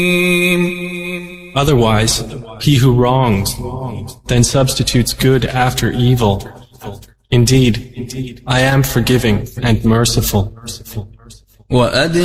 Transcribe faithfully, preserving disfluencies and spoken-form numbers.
Otherwise, he who wrongs, then substitutes good after evil. Indeed, I am forgiving and merciful.